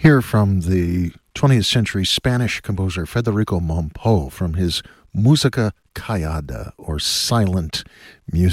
Hear from the 20th century Spanish composer Federico Mompo from his Musica Callada, or silent music.